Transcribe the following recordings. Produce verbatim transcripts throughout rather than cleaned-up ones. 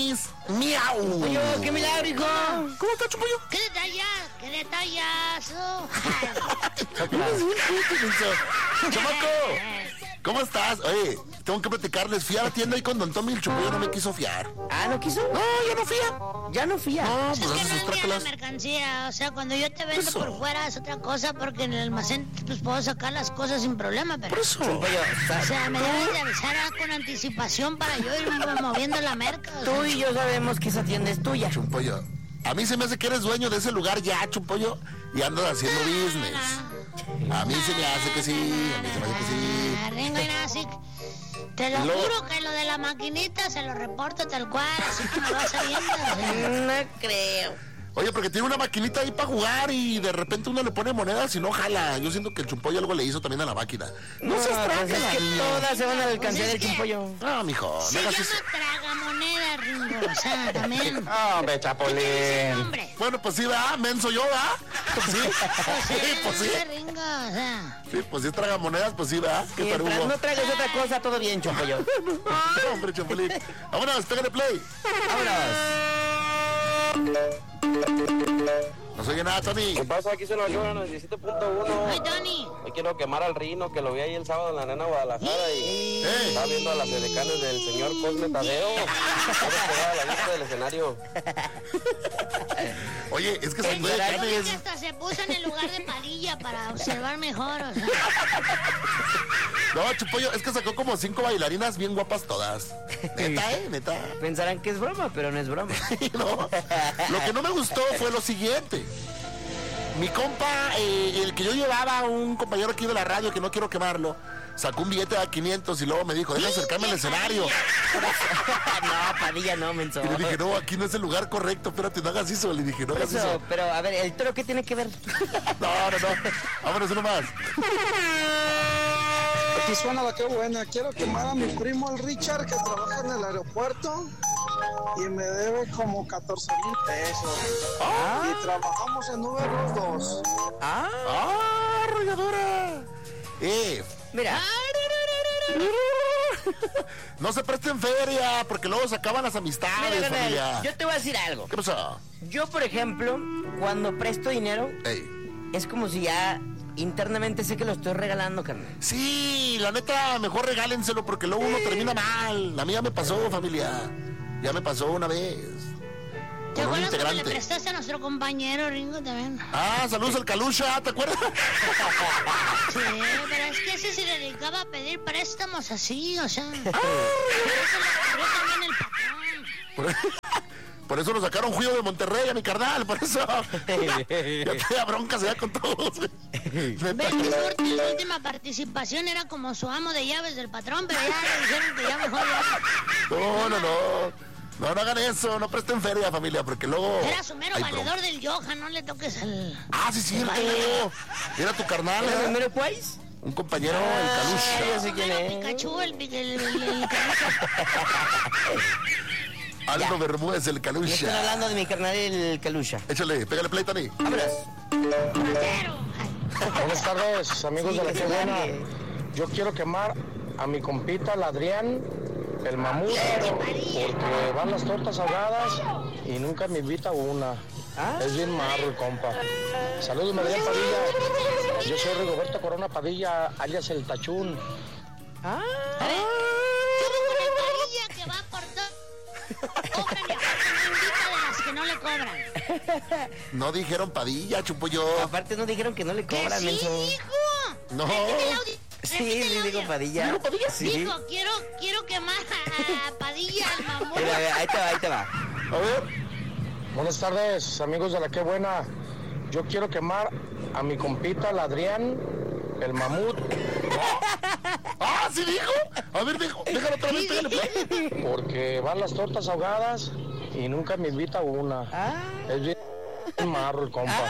tenis. ¡Miau! Oye, qué milagro, hijo. ¿Cómo está, Chupoyo? ¡Qué detallas! ¡Qué detallazo! ¡Chamaco! ¿Cómo estás? Oye, tengo que platicarles. Fui a la tienda ahí con Don Tommy y el Chupoyo no me quiso fiar. Ah, ¿no quiso? No, ya no fía. Ya no fía. No, Es pues que hace no sus envía la trácalas. mercancía, o sea, cuando yo te vendo Eso. por fuera es otra cosa, porque en el almacén pues puedo sacar las cosas sin problema, pero... Por eso. Oye, O sea, me debes de avisar ah, con anticipación para yo ir moviendo la merca. o tú sea. y yo sabemos que esa tienda es tuya. Chupoyo, a mí se me hace que eres dueño de ese lugar ya, Chupoyo, y andas haciendo business. A mí se me hace que sí, a mí se me hace que sí. Ah, Ringo y Nasic, te lo Lo- juro que lo de la maquinita se lo reporto tal cual, así como va saliendo. o sea. No creo. Oye, porque tiene una maquinita ahí para jugar y de repente uno le pone monedas y no jala. Yo siento que el Chupoyo algo le hizo también a la máquina. No, No, se pues traga. es que todas se van a la alcancía Pues del es que- chimpollo. No, mijo, Se no hagas llama eso. tragamoneda, Ringo, o sea, también. Hombre, Ese Chapulín. nombre. Bueno, pues sí, ¿verdad? Menso yo, ¿verdad? Pues sí, sí, pues sí. Ese Ringo, o sea. Sí, pues sí traga monedas, pues sí, ¿verdad? Qué Mientras tarugo. no traigas otra cosa, todo bien, chimpollo. No, hombre, Chapulín. Vámonos, pégale play. Vámonos. No se oye nada, Tony. ¿Qué pasa? Aquí se lo ayudan en el diecisiete punto uno. Ay, Tony. Hoy quiero quemar al Rino, que lo vi ahí el sábado en la Arena Guadalajara y Ey. estaba viendo a las edecanes del señor Cosme Tadeo. Ahora quedaba a la vista del escenario. Oye, es que son Yo de vi que canes. hasta se puso en el lugar de Padilla para observar mejor, o sea. No, Chupollo, es que sacó como cinco bailarinas bien guapas todas. Neta, eh, neta. Pensarán que es broma, pero no es broma. No. Lo que no me gustó fue lo siguiente. Mi compa, eh, el que yo llevaba, un compañero aquí de la radio, que no quiero quemarlo, sacó un billete de quinientos y luego me dijo, deja acercarme al escenario. No, Padilla no, menso. Y le dije, no, aquí no es el lugar correcto, espérate, no hagas eso. Le dije, no Por hagas eso, eso. pero a ver, ¿el toro qué tiene que ver? No, no, no. Vámonos uno más. Aquí suena la que buena. Quiero quemar a mi primo el Richard, que trabaja en el aeropuerto y me debe como catorce mil pesos. Y trabajamos en Uber los dos. Ah, ¡Ah, arrolladora! Eh, mira. no se presten feria, porque luego se acaban las amistades, Mira, carnal, familia. yo te voy a decir algo. ¿Qué pasó? Yo, por ejemplo, cuando presto dinero, Ey. es como si ya internamente sé que lo estoy regalando, carnal. Sí, la neta, mejor regálenselo porque luego uno termina mal. A mí ya me pasó, familia. Ya me pasó una vez. ¿Te Con un acuerdas que le integrante. prestaste a nuestro compañero Ringo también? Ah, saludos al Calusha, ¿te acuerdas? Sí, pero es que ese se dedicaba a pedir préstamos así, o sea. Ah. Por eso le cobró también el patrón. Por, por eso lo sacaron juicio de Monterrey a mi carnal, por eso. Ya tenía broncas ya con todos. Neta. Ves que su ulti- última participación era como su amo de llaves del patrón, pero ya le dijeron que ya mejor ya. No, no, no. No, no hagan eso, no presten feria, familia, porque luego... Era su mero Ay, valedor del Johan, no le toques al... Ah, sí, cierto. Era tu carnal, ¿Eres ¿eh? el mero Cuáiz? Un compañero, el Ah, yo Calusha. sé quién Mero es. Pikachu, el, el, el, el, el- Aldo Bermúdez, el Y están Calusha. hablando de mi carnal, el Calusha. Échale, pégale play, Tony. Vámonos. ratero. Ay, Buenas tardes, amigos Sí, de la que que se buena. largue. Yo quiero quemar a mi compita, el Adrián, el mamut, porque van las tortas ahogadas y nunca me invita una. Ah. Es bien marro el compa. Saludos, María Padilla. Yo soy Rigoberto Corona Padilla, alias el Tachún. Ah, a ver, ¿qué hubo con el Padilla que va por todo? Cobran y aparte no invita de las que no le cobran. No dijeron Padilla, chupo yo. aparte no dijeron que no le ¿Que cobran, sí, menso. hijo? No. Repite el audio. Sí, repite el sí, digo audio. Padilla. ¿Digo Padilla? Sí. Dijo, quiero, quiero quemar a Padilla, al mamón. Mira, a ver, ahí te va, ahí te va. A ver. Buenas tardes, amigos de la que buena. Yo quiero quemar a mi compita, el Adrián, el mamut, Ah, ¿sí dijo? A ver, dijo, déjalo otra vez, pégale play. porque van las tortas ahogadas y nunca me invita una. Ah, Es bien marro el compa.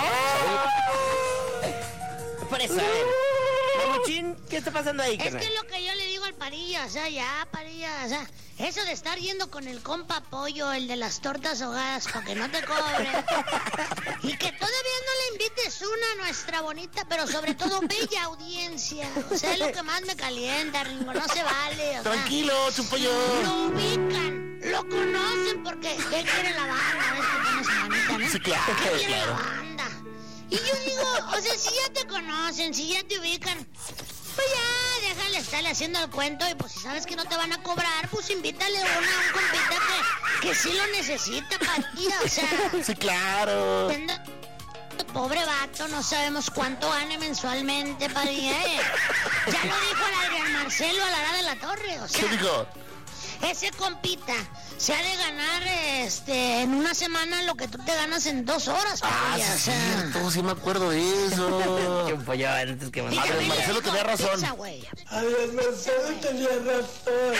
por eso, a ver. Mamuchín, ¿qué está pasando ahí, Es carnal? que es lo que yo le digo al Padilla, o sea, ya, Padilla, o sea, eso de estar yendo con el compa Pollo, el de las tortas ahogadas, para que no te cobre, y que todavía no le invites una a nuestra bonita, pero sobre todo bella audiencia, o sea, es lo que más me calienta, Ringo, no se vale, o sea, Tranquilo, chupo yo. lo ubican, lo conocen, ponen porque ¿qué quiere la banda? ¿Ves que pones manita, no? Sí, claro, ¿Qué quiere claro. la banda? Y yo digo, o sea, si ya te conocen, si ya te ubican, pues ya, déjale estarle haciendo el cuento y pues si sabes que no te van a cobrar, pues invítale una a un compita que, que sí lo necesita para ti, o sea. Sí, claro. Pobre vato, no sabemos cuánto gane mensualmente, padre. ¿eh? Ya lo dijo el Adrián Marcelo Alara de la Torre, o sea. ¿Qué dijo? Ese compita se ha de ganar este en una semana lo que tú te ganas en dos horas, Ah, padre, sí, o es sea. cierto, sí me acuerdo de eso. Qué pollo, antes que Y más. A ver, también le Marcelo dijo tenía razón. pizza, güey. Adiós, Marcelo tenía razón.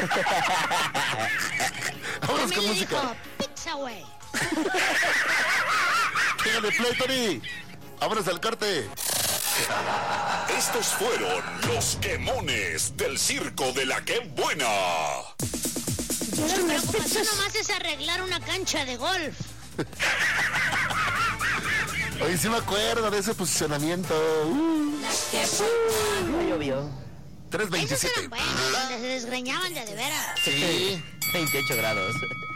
Vámonos También con le música. dijo pizza, güey. Pégale play, Tony. Vámonos al corte. Estos fueron los quemones del circo de la que buena. Su preocupación nomás es arreglar una cancha de golf. Oye, sí me acuerdo de ese posicionamiento. Uh, No llovió. tres Esos veintisiete. eran buenos, donde se desgreñaban de a de veras. Sí. veintiocho grados.